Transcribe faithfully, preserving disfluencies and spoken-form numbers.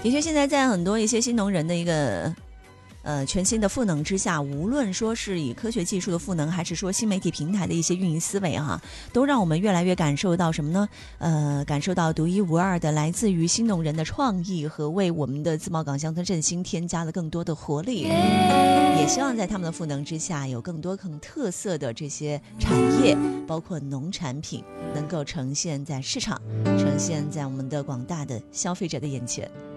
的确，现在在很多一些新农人的一个呃全新的赋能之下，无论说是以科学技术的赋能，还是说新媒体平台的一些运营思维哈，都让我们越来越感受到什么呢？呃，感受到独一无二的来自于新农人的创意和为我们的自贸港乡村振兴添加了更多的活力。也希望在他们的赋能之下，有更多更特色的这些产业，包括农产品，能够呈现在市场，呈现在我们的广大的消费者的眼前。